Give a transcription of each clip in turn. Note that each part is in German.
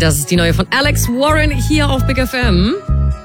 Das ist die neue von Alex Warren hier auf Big FM.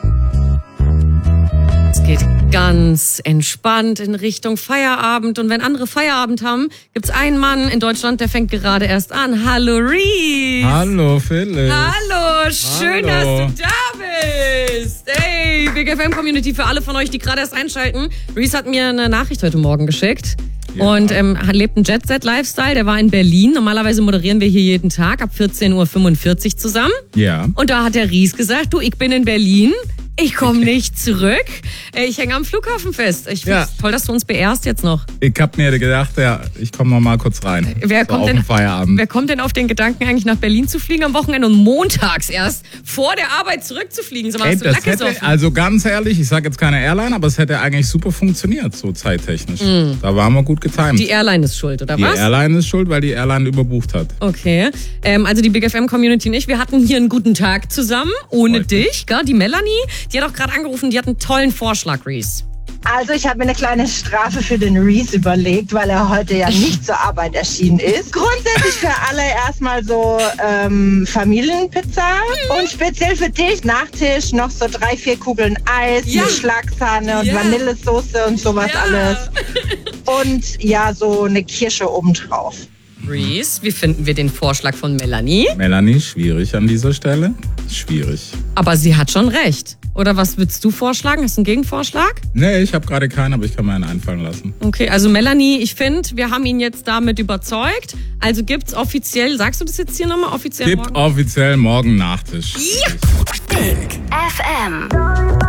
Es geht ganz entspannt in Richtung Feierabend. Und wenn andere Feierabend haben, gibt's einen Mann in Deutschland, der fängt gerade erst an. Hallo Reese. Hallo Philipp. Hallo, schön, dass du da bist. Hey, Big FM Community, für alle von euch, die gerade erst einschalten. Reese hat mir eine Nachricht heute Morgen geschickt. Ja. Und lebt einen Jet-Set-Lifestyle. Der war in Berlin. Normalerweise moderieren wir hier jeden Tag ab 14.45 Uhr zusammen. Ja. Und da hat der Reese gesagt, du, ich bin in Berlin. Ich komme nicht zurück. Ich hänge am Flughafen fest. Ich finde es toll, dass du uns beehrst jetzt noch. Ich hab mir gedacht, ich komme noch mal kurz rein. Wer kommt denn auf den Gedanken, eigentlich nach Berlin zu fliegen am Wochenende und montags erst vor der Arbeit zurückzufliegen? So, hast du das hätte, also ganz ehrlich, ich sage jetzt keine Airline, aber es hätte eigentlich super funktioniert, so zeittechnisch. Da waren wir gut getimt. Die Airline ist schuld, oder was? Die Airline ist schuld, weil die Airline überbucht hat. Okay. Also die Big FM Community und ich, wir hatten hier einen guten Tag zusammen, ohne dich. Gell? Die Melanie, die hat auch gerade angerufen, die hat einen tollen Vorschlag, Reese. Also ich habe mir eine kleine Strafe für den Reese überlegt, weil er heute ja nicht zur Arbeit erschienen ist. Grundsätzlich für alle erstmal so Familienpizza und speziell für dich Nachtisch noch so 3-4 Kugeln Eis mit Schlagsahne und Vanillesoße und sowas alles. Und ja, so eine Kirsche obendrauf. Reese, wie finden wir den Vorschlag von Melanie? Melanie, schwierig an dieser Stelle. Schwierig. Aber sie hat schon recht. Oder was würdest du vorschlagen? Hast du einen Gegenvorschlag? Nee, ich habe gerade keinen, aber ich kann mir einen einfallen lassen. Okay, also Melanie, ich finde, wir haben ihn jetzt damit überzeugt. Also gibt's offiziell, sagst du das jetzt hier nochmal offiziell? Gibt offiziell morgen Nachtisch. Ja. Big FM.